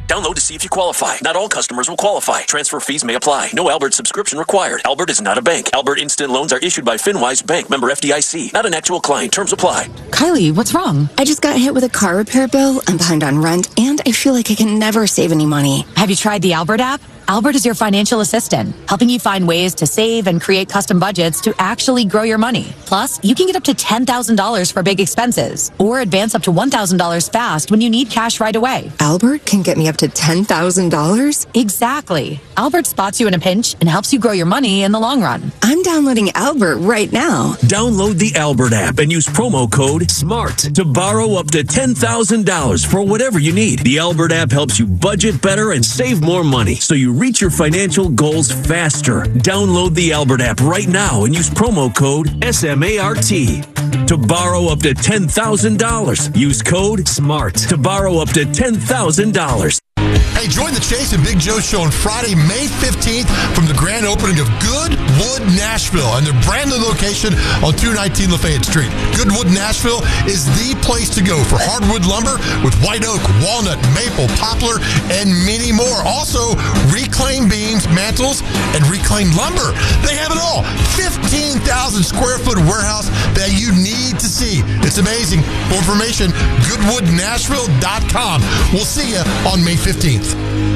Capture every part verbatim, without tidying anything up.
Download to see if you qualify. Not all customers will qualify. Transfer fees may apply. No Albert subscription required. Albert is not a bank. Albert Instant Loans are issued by FinWise Bank, member F D I C. Not an actual client. Terms apply. Kylie, what's wrong? I just got hit with a car repair bill. I'm behind on rent, and I feel like I can never save any money. Have you tried the Albert app? Albert is your financial assistant, helping you find ways to save and create custom budgets to actually grow your money. Plus, you can get up to ten thousand dollars for big expenses or advance up to one thousand dollars fast when you need cash right away. Albert can get me up to ten thousand dollars? Exactly. Albert spots you in a pinch and helps you grow your money in the long run. I'm downloading Albert right now. Download the Albert app and use promo code SMART to borrow up to ten thousand dollars for whatever you need. The Albert app helps you budget better and save more money, so you reach your financial goals faster. Download the Albert app right now and use promo code S M A R T to borrow up to ten thousand dollars. Use code SMART to borrow up to ten thousand dollars. Hey, join the Chase and Big Joe show on Friday, May fifteenth from the grand opening of Goodwood Nashville and their brand new location on two nineteen Lafayette Street. Goodwood Nashville is the place to go for hardwood lumber with white oak, walnut, maple, poplar, and many more. Also, reclaimed beams, mantles, and reclaimed lumber. They have it all. fifteen thousand square foot warehouse that you need to see. It's amazing. For information, goodwood nashville dot com. We'll see you on May fifteenth.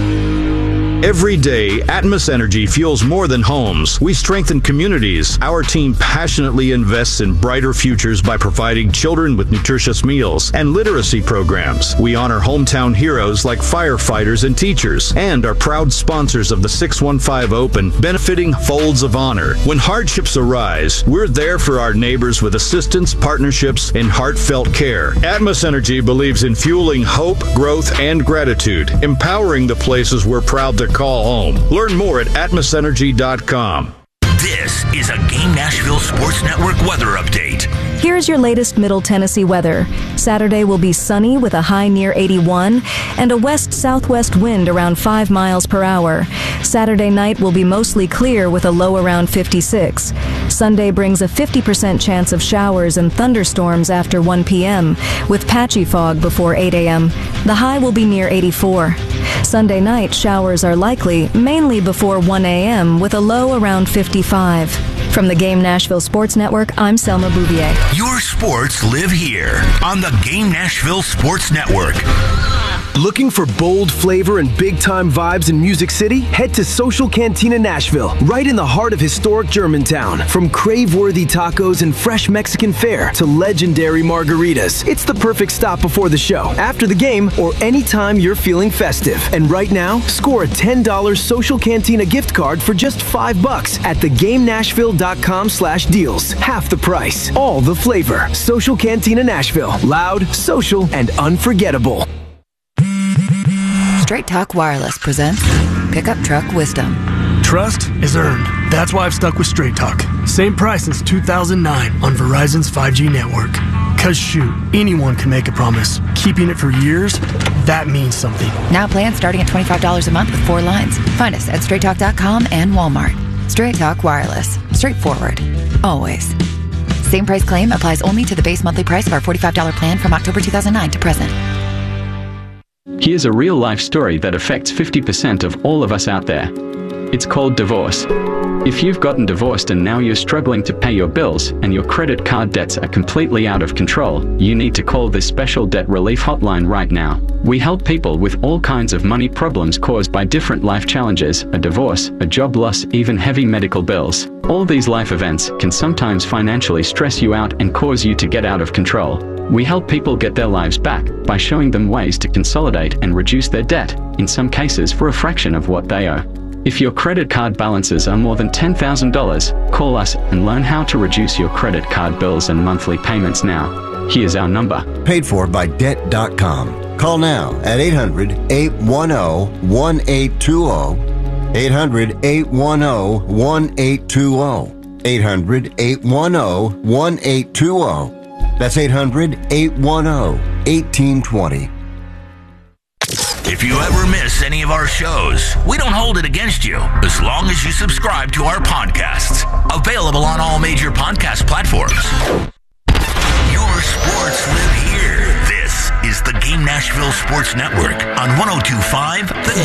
Every day, Atmos Energy fuels more than homes. We strengthen communities. Our team passionately invests in brighter futures by providing children with nutritious meals and literacy programs. We honor hometown heroes like firefighters and teachers, and are proud sponsors of the six one five Open, benefiting Folds of Honor. When hardships arise, we're there for our neighbors with assistance, partnerships, and heartfelt care. Atmos Energy believes in fueling hope, growth, and gratitude, empowering the places we're proud to call home. Learn more at atmos energy dot com. This is a Game Nashville Sports Network weather update. Here's your latest Middle Tennessee weather. Saturday will be sunny with a high near eighty-one and a west-southwest wind around five miles per hour. Saturday night will be mostly clear with a low around fifty-six. Sunday brings a fifty percent chance of showers and thunderstorms after one p.m. with patchy fog before eight a.m. The high will be near eighty-four. Sunday night, showers are likely, mainly before one a.m. with a low around fifty-five. From the Game Nashville Sports Network, I'm Selma Bouvier. Your sports live here on the Game Nashville Sports Network. Looking for bold flavor and big-time vibes in Music City? Head to Social Cantina Nashville, right in the heart of historic Germantown. From crave-worthy tacos and fresh Mexican fare to legendary margaritas, it's the perfect stop before the show, after the game, or anytime you're feeling festive. And right now, score a ten dollars Social Cantina gift card for just five bucks at the game nashville dot com slash deals. Half the price, all the flavor. Social Cantina Nashville, loud, social, and unforgettable. Straight Talk Wireless presents Pickup Truck Wisdom. Trust is earned. That's why I've stuck with Straight Talk. Same price since two thousand nine on Verizon's five G network. Cause shoot, anyone can make a promise. Keeping it for years, that means something. Now plans starting at twenty-five dollars a month with four lines. Find us at straight talk dot com and Walmart. Straight Talk Wireless. Straightforward. Always. Same price claim applies only to the base monthly price of our forty-five dollars plan from October two thousand nine to present. Here's a real-life story that affects fifty percent of all of us out there. It's called divorce. If you've gotten divorced and now you're struggling to pay your bills and your credit card debts are completely out of control, you need to call this special debt relief hotline right now. We help people with all kinds of money problems caused by different life challenges, a divorce, a job loss, even heavy medical bills. All these life events can sometimes financially stress you out and cause you to get out of control. We help people get their lives back by showing them ways to consolidate and reduce their debt, in some cases for a fraction of what they owe. If your credit card balances are more than ten thousand dollars, call us and learn how to reduce your credit card bills and monthly payments now. Here's our number. Paid for by debt dot com. Call now at eight hundred, eight one zero, one eight two zero. eight hundred, eight one zero, one eight two zero. eight hundred, eight one zero, one eight two zero. That's eight hundred, eight one zero, one eight two zero. If you ever miss any of our shows, we don't hold it against you as long as you subscribe to our podcasts. Available on all major podcast platforms. Your sports live here. This is is the Game Nashville Sports Network on one oh two point five The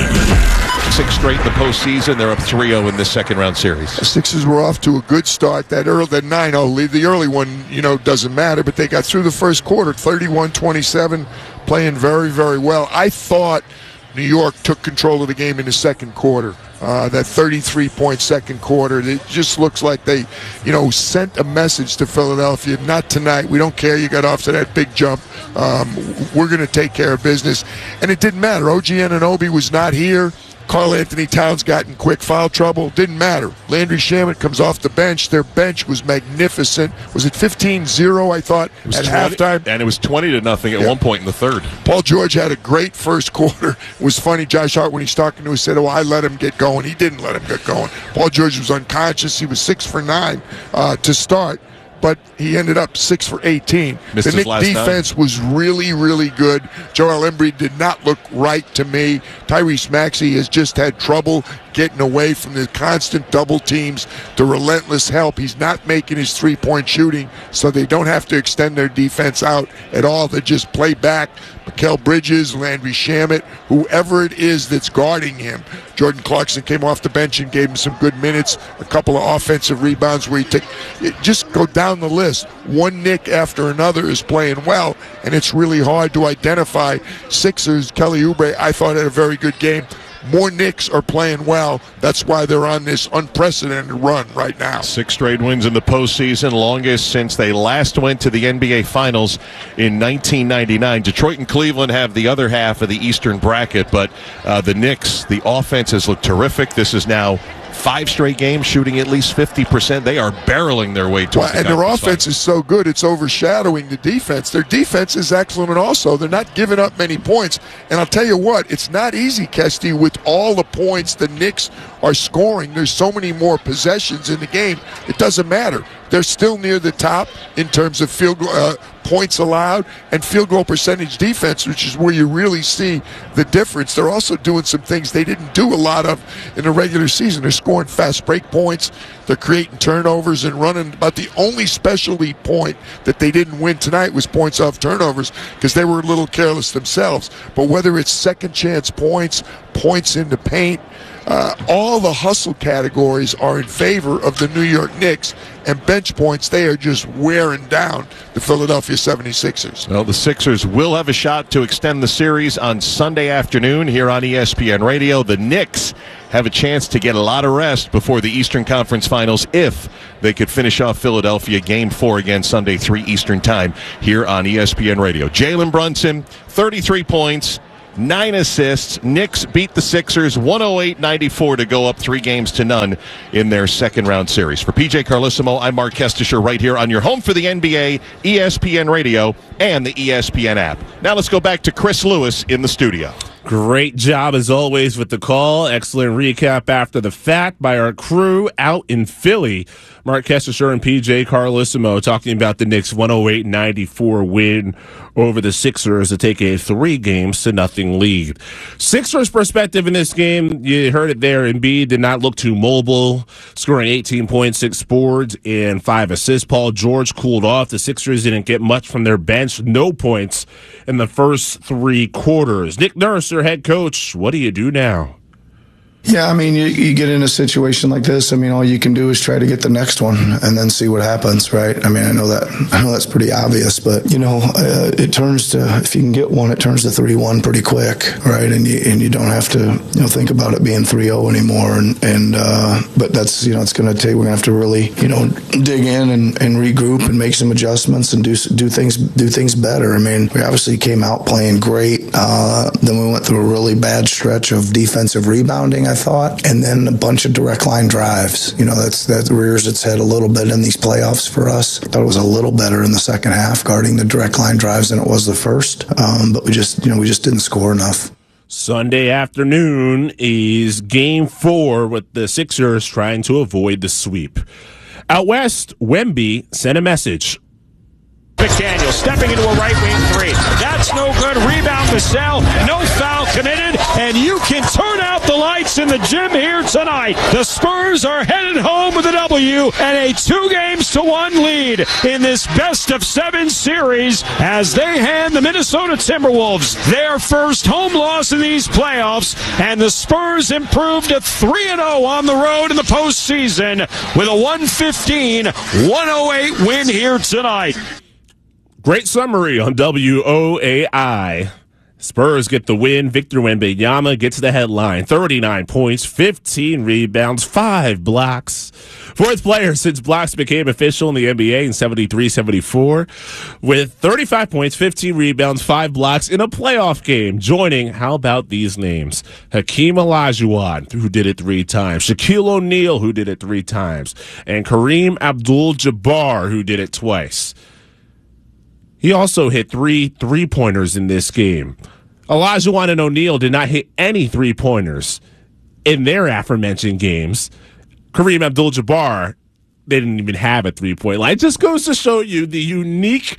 Game. Six straight in the postseason. They're up three oh in this second-round series. The Sixers were off to a good start. That early, that nine oh lead, the early one, you know, doesn't matter, but they got through the first quarter, thirty-one twenty-seven, playing very, very well. I thought New York took control of the game in the second quarter. Uh, that thirty-three point second quarter, it just looks like they, you know, sent a message to Philadelphia, not tonight. We don't care. You got off to that big jump. Um, we're going to take care of business. And it didn't matter. O G Anunoby was not here. Karl Anthony Towns got in quick foul trouble. Didn't matter. Landry Shamet comes off the bench. Their bench was magnificent. Was it fifteen zero, I thought, at twenty, halftime? And it was twenty to nothing at yeah. one point in the third. Paul George had a great first quarter. It was funny. Josh Hart, when he's talking to us, said, oh, I let him get going. He didn't let him get going. Paul George was unconscious. He was six for nine uh, to start. But he ended up six for eighteen. Missed the Knicks defense nine. was really, really good. Joel Embiid did not look right to me. Tyrese Maxey has just had trouble getting away from the constant double teams, the relentless help. He's not making his three-point shooting, so they don't have to extend their defense out at all. They just play back. Mikal Bridges, Landry Shamet, whoever it is that's guarding him. Jordan Clarkson came off the bench and gave him some good minutes, a couple of offensive rebounds where he took. Just go down the list. One Knick after another is playing well, and it's really hard to identify. Sixers, Kelly Oubre, I thought had a very good game. More Knicks are playing well. That's why they're on this unprecedented run right now. Six straight wins in the postseason, longest since they last went to the N B A Finals in nineteen ninety-nine. Detroit and Cleveland have the other half of the Eastern bracket, but uh, the Knicks, the offense has looked terrific. This is now five straight games shooting at least fifty percent. They are barreling their way towards well, the and their offense finals. is so good, it's overshadowing the defense. Their defense is excellent also. They're not giving up many points. And I'll tell you what, it's not easy, Kesty, with all the points the Knicks are scoring. There's so many more possessions in the game. It doesn't matter. They're still near the top in terms of field uh, points allowed and field goal percentage defense, which is where you really see the difference. They're also doing some things they didn't do a lot of in the regular season. They're scoring fast break points. They're creating turnovers and running. About the only specialty point that they didn't win tonight was points off turnovers because they were a little careless themselves. But whether it's second chance points, points in the paint, Uh, all the hustle categories are in favor of the New York Knicks, and bench points, they are just wearing down the Philadelphia seventy-sixers. Well, the Sixers will have a shot to extend the series on Sunday afternoon here on E S P N Radio. The Knicks have a chance to get a lot of rest before the Eastern Conference Finals if they could finish off Philadelphia Game four again Sunday, three Eastern Time here on E S P N Radio. Jalen Brunson, thirty-three points. Nine assists. Knicks beat the Sixers one oh eight ninety-four to go up three games to none in their second round series. For P J Carlissimo, I'm Mark Kestisher right here on your home for the N B A, E S P N Radio, and the E S P N app. Now let's go back to Chris Lewis in the studio. Great job, as always, with the call. Excellent recap after the fact by our crew out in Philly. Mark Kestisher and P J Carlissimo talking about the Knicks' one oh eight ninety-four win over the Sixers to take a three games to nothing lead. Sixers' perspective in this game, you heard it there. Embiid did not look too mobile, scoring eighteen points, six boards, and five assists. Paul George cooled off. The Sixers didn't get much from their bench. No points in the first three quarters. Nick Nurse, their head coach, what do you do now? Yeah, I mean, you, you get in a situation like this. I mean, all you can do is try to get the next one and then see what happens, right? I mean, I know that I know that's pretty obvious, but you know, uh, it turns to, if you can get one, it turns to three one pretty quick, right? And you and you don't have to, you know, think about it being three oh anymore. And and uh, but that's, you know, it's going to take. We're going to have to really, you know, dig in and, and regroup and make some adjustments and do do things do things better. I mean, we obviously came out playing great. Uh, then we went through a really bad stretch of defensive rebounding, I thought, and then a bunch of direct line drives. You know, that's that rears its head a little bit in these playoffs for us. I thought it was a little better in the second half guarding the direct line drives than it was the first. Um, but we just, you know, we just didn't score enough. Sunday afternoon is game four with the Sixers trying to avoid the sweep. Out west, Wemby sent a message. McDaniel stepping into a right wing three. That's no good. Rebound to Sell. No foul committed. and you can turn out the lights in the gym here tonight. The Spurs are headed home with a W and a two games to one lead in this best of seven series as they hand the Minnesota Timberwolves their first home loss in these playoffs, and the Spurs improved to three and oh on the road in the postseason with a one fifteen one oh eight win here tonight. Great summary on W O A I. Spurs get the win. Victor Wembanyama gets the headline. thirty-nine points, fifteen rebounds, five blocks. Fourth player since blocks became official in the N B A in seventy-three seventy-four with thirty-five points, fifteen rebounds, five blocks in a playoff game. Joining, how about these names? Hakeem Olajuwon, who did it three times. Shaquille O'Neal, who did it three times. And Kareem Abdul-Jabbar, who did it twice. He also hit three three-pointers in this game. Olajuwon and O'Neal did not hit any three-pointers in their aforementioned games. Kareem Abdul-Jabbar, they didn't even have a three-point line. It just goes to show you the unique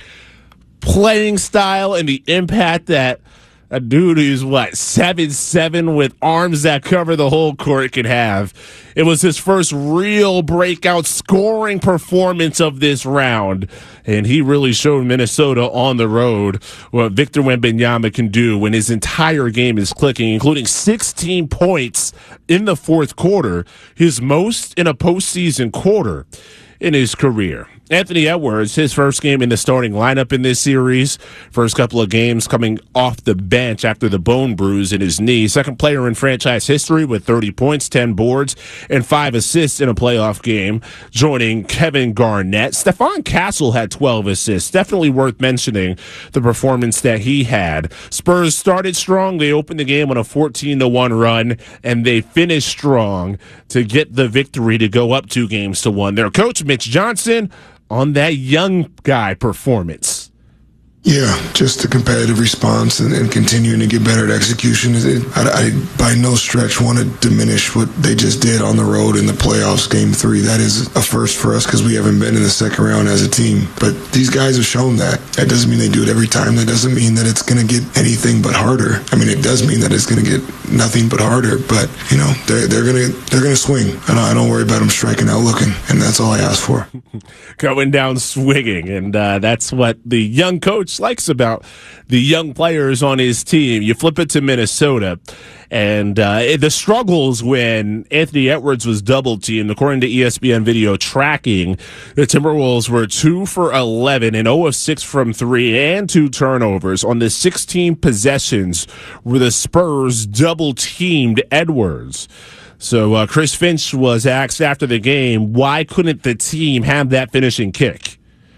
playing style and the impact that a dude who's, what, seven seven with arms that cover the whole court can have. It was his first real breakout scoring performance of this round, and he really showed Minnesota on the road what Victor Wembanyama can do when his entire game is clicking, including sixteen points in the fourth quarter, his most in a postseason quarter in his career. Anthony Edwards, his first game in the starting lineup in this series. First couple of games coming off the bench after the bone bruise in his knee. Second player in franchise history with thirty points, ten boards, and five assists in a playoff game, joining Kevin Garnett. Stephon Castle had twelve assists. Definitely worth mentioning the performance that he had. Spurs started strong. They opened the game on a fourteen to one run, and they finished strong to get the victory to go up two games to one. Their coach, Mitch Johnson, on that young guy performance. Yeah, just a competitive response and, and continuing to get better at execution. It, I, I by no stretch want to diminish what they just did on the road in the playoffs, game three. That is a first for us because we haven't been in the second round as a team. But these guys have shown that. That doesn't mean they do it every time. That doesn't mean that it's going to get anything but harder. I mean, it does mean that it's going to get nothing but harder. But, you know, they're, they're going to they're gonna swing. I don't, I don't worry about them striking out looking, and that's all I ask for. Going down swinging, and uh, that's what the young coach likes about the young players on his team. You flip it to Minnesota, and uh, the struggles when Anthony Edwards was double teamed. According to E S P N video tracking, the Timberwolves were two for eleven and zero of six from three and two turnovers on the sixteen possessions where the Spurs double teamed Edwards. So uh, Chris Finch was asked after the game, why couldn't the team have that finishing kick?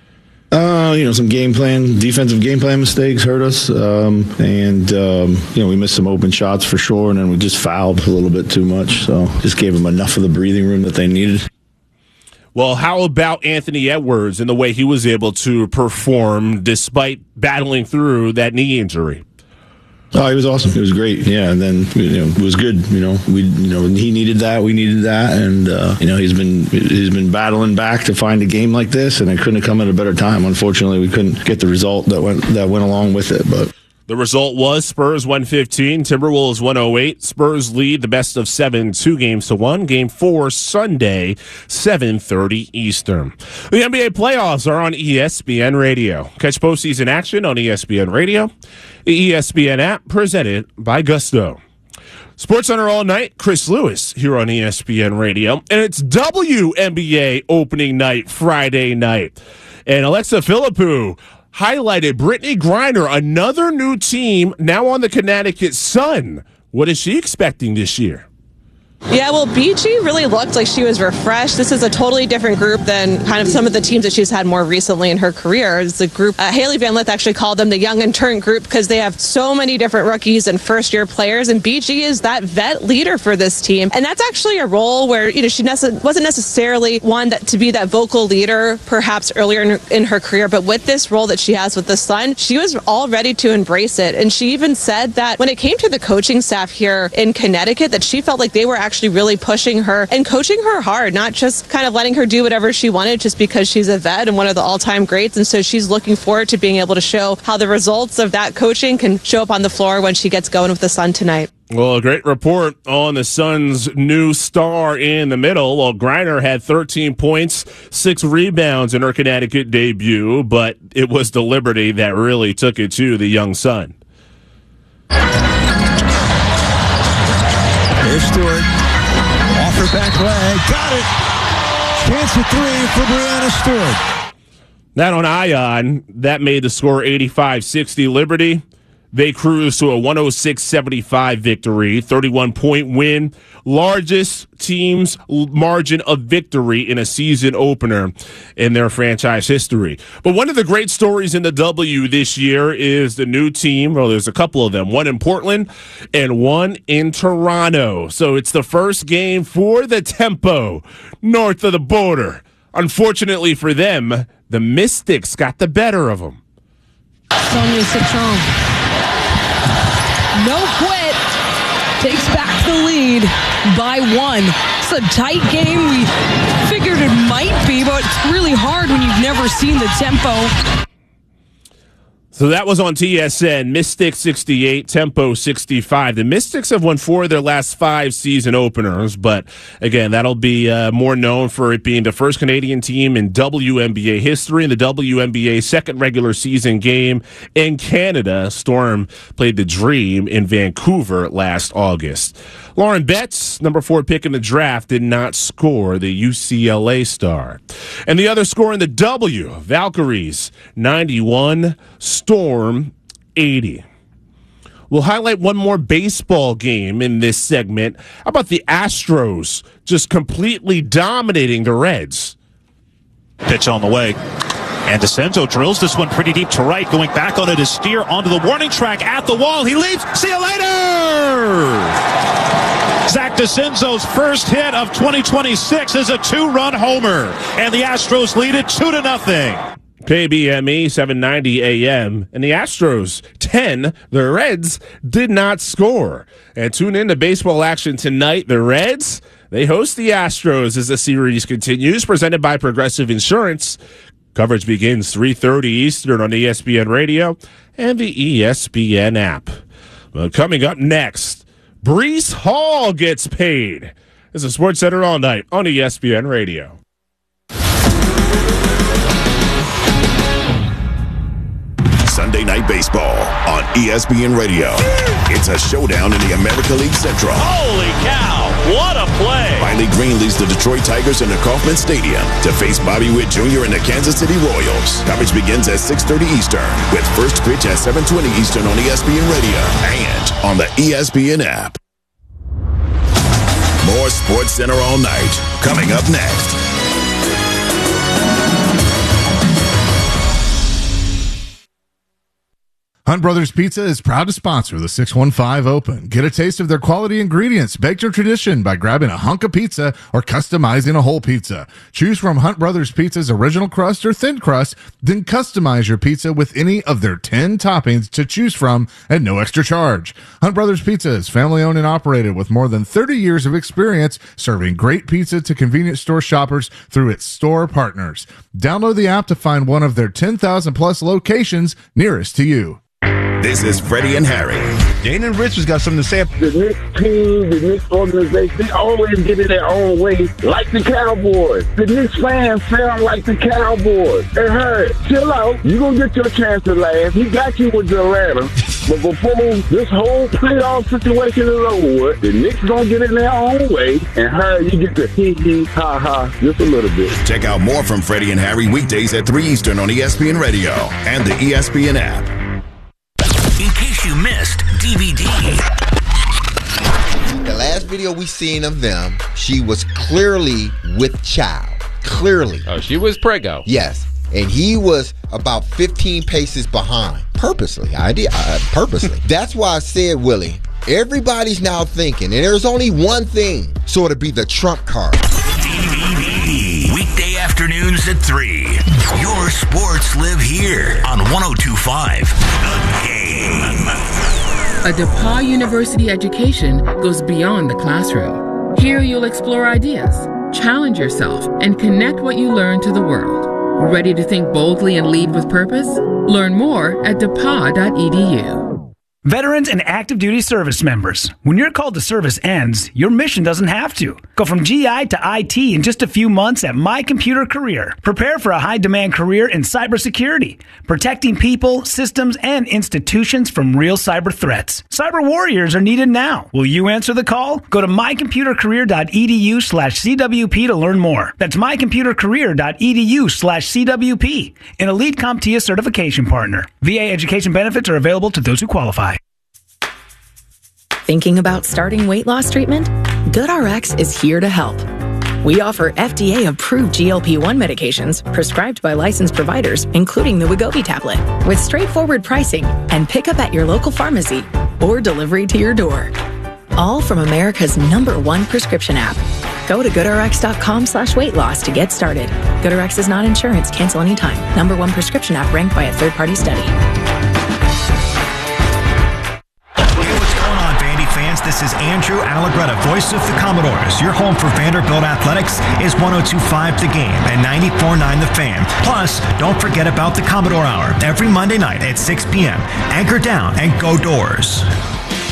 Uh, you know, some game plan, defensive game plan mistakes hurt us. Um, and, um, you know, we missed some open shots for sure, and then we just fouled a little bit too much. So just gave them enough of the breathing room that they needed. Well, how about Anthony Edwards and the way he was able to perform despite battling through that knee injury? Oh, it was awesome. It was great. Yeah, and then you know it was good. You know, we you know he needed that, we needed that, and uh, you know he's been he's been battling back to find a game like this, and it couldn't have come at a better time. Unfortunately, we couldn't get the result that went that went along with it, but. The result was Spurs one fifteen, Timberwolves one oh eight. Spurs lead the best of seven, two games to one. Game four Sunday, seven thirty Eastern. The N B A playoffs are on E S P N Radio. Catch postseason action on E S P N Radio, the E S P N app presented by Gusto. SportsCenter all night, Chris Lewis here on E S P N Radio. And it's W N B A opening night, Friday night. And Alexa Philippou highlighted Brittany Griner, another new team now on the Connecticut Sun. What is she expecting this year? Yeah, well, B G really looked like she was refreshed. This is a totally different group than kind of some of the teams that she's had more recently in her career. It's a group, uh, Haley Van Lith actually called them the young and turn group because they have so many different rookies and first-year players, and B G is that vet leader for this team. And that's actually a role where, you know, she nece- wasn't necessarily one that to be that vocal leader perhaps earlier in her, in her career, but with this role that she has with the Sun, she was all ready to embrace it. And she even said that when it came to the coaching staff here in Connecticut, that she felt like they were actually really pushing her and coaching her hard, not just kind of letting her do whatever she wanted just because she's a vet and one of the all-time greats. And so she's looking forward to being able to show how the results of that coaching can show up on the floor when she gets going with the Sun tonight. Well, a great report on the Suns' new star in the middle. Well, Griner had thirteen points, six rebounds in her Connecticut debut, but it was the Liberty that really took it to the young Sun. Here's Stewart. Off her back leg. Got it. Chance for three for Breanna Stewart. That on Ion, that made the score eighty-five sixty Liberty. They cruised to a one oh six seventy-five victory, thirty-one point win, largest team's margin of victory in a season opener in their franchise history. But one of the great stories in the W this year is the new team. Well, there's a couple of them, one in Portland and one in Toronto. So it's the first game for the Tempo north of the border. Unfortunately for them, the Mystics got the better of them. Sonia Citron. No quit. Takes back the lead by one. It's a tight game. We figured it might be, but it's really hard when you've never seen the tempo. So that was on T S N. Mystics sixty-eight, Tempo sixty-five. The Mystics have won four of their last five season openers, but again, that'll be uh, more known for it being the first Canadian team in W N B A history and the W N B A second regular season game in Canada. Storm played the Dream in Vancouver last August. Lauren Betts, number four pick in the draft, did not score, the U C L A star. And the other score in the W, Valkyries ninety-one, Storm eighty. We'll highlight one more baseball game in this segment. How about the Astros just completely dominating the Reds? Pitch on the way. And DeCenzo drills this one pretty deep to right, going back on it to steer onto the warning track at the wall. He leaves. See you later! Zach DeCenzo's first hit of twenty twenty-six is a two-run homer, and the Astros lead it two to nothing. K B M E seven ninety A M, and the Astros ten, the Reds did not score. And tune in to baseball action tonight. The Reds, they host the Astros as the series continues, presented by Progressive Insurance. Coverage begins three thirty Eastern on E S P N Radio and the E S P N app. Well, coming up next, Breece Hall gets paid. This is Sports Center all night on E S P N Radio. Sunday Night Baseball on E S P N Radio. It's a showdown in the America League Central. Holy cow, what a play! Riley Green leads the Detroit Tigers into Kauffman Stadium to face Bobby Witt Junior and the Kansas City Royals. Coverage begins at six thirty Eastern with first pitch at seven twenty Eastern on E S P N Radio and on the E S P N app. More Sports Center all night coming up next. Hunt Brothers Pizza is proud to sponsor the six one five Open. Get a taste of their quality ingredients, baked to tradition by grabbing a hunk of pizza or customizing a whole pizza. Choose from Hunt Brothers Pizza's original crust or thin crust, then customize your pizza with any of their ten toppings to choose from at no extra charge. Hunt Brothers Pizza is family owned and operated with more than thirty years of experience serving great pizza to convenience store shoppers through its store partners. Download the app to find one of their ten thousand plus locations nearest to you. This is Freddie and Harry. Dana and Richards got something to say. The Knicks team, the Knicks organization, they always get in their own way, like the Cowboys. The Knicks fans sound like the Cowboys. Hey, Harry, chill out. You're going to get your chance to laugh. He got you with Atlanta. But before this whole playoff situation is over with, the Knicks going to get in their own way. And Harry, you get the hee-hee, ha-ha, just a little bit. Check out more from Freddie and Harry weekdays at three Eastern on E S P N Radio and the E S P N app. In case you missed D V D. The last video we seen of them, she was clearly with child. Clearly. Oh, she was preggo. Yes. And he was about fifteen paces behind. Purposely. I did. Uh, purposely. That's why I said, Willie, everybody's now thinking, and there's only one thing, sort of be the trump card. D V D. Weekday afternoons at three. Your sports live here on one oh two point five The Game. A DePauw University education goes beyond the classroom. Here you'll explore ideas, challenge yourself, and connect what you learn to the world. Ready to think boldly and lead with purpose? Learn more at depaw dot e d u. Veterans and active duty service members, when your call to service ends, your mission doesn't have to. Go from G I to I T in just a few months at My Computer Career. Prepare for a high-demand career in cybersecurity, protecting people, systems, and institutions from real cyber threats. Cyber warriors are needed now. Will you answer the call? Go to mycomputercareer.edu slash CWP to learn more. That's mycomputercareer.edu slash CWP, an Elite CompTIA certification partner. V A education benefits are available to those who qualify. Thinking about starting weight loss treatment? GoodRx is here to help. We offer F D A-approved G L P one medications prescribed by licensed providers, including the Wegovy tablet, with straightforward pricing and pickup at your local pharmacy or delivery to your door. All from America's number one prescription app. Go to GoodRx.com slash weight loss to get started. GoodRx is not insurance. Cancel anytime. Number one prescription app ranked by a third-party study. This is Andrew Allegretta, voice of the Commodores. Your home for Vanderbilt Athletics is one oh two point five The Game and ninety-four point nine The Fan. Plus, don't forget about the Commodore Hour every Monday night at six p.m. Anchor down and go Doors.